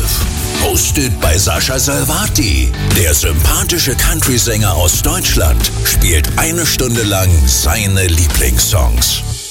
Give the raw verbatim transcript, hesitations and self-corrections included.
Live. Hosted bei Sascha Salvati. Der sympathische Country-Sänger aus Deutschland spielt eine Stunde lang seine Lieblingssongs.